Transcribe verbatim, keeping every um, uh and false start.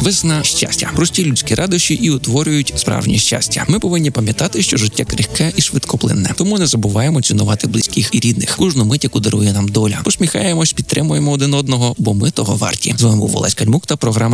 Весна – щастя. Прості людські радощі і утворюють справжнє щастя. Ми повинні пам'ятати, що життя крихке і швидкоплинне. Тому не забуваємо цінувати близьких і рідних. Кожну мить, яку дарує нам доля. Посміхаємось, підтримуємо один одного, бо ми того варті. З вами був Олесь Кальмук та програма